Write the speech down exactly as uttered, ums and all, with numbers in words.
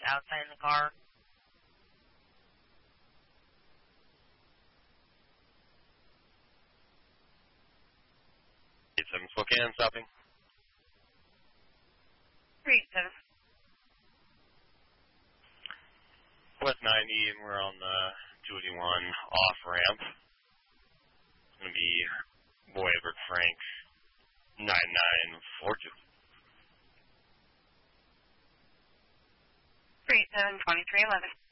outside in the car. eight seven Spokane, stopping. three eight seven. West ninety, and we're on the two eighty-one off-ramp. It's going to be Boy Edward Frank, nine nine four two. three eight seven, twenty-three eleven.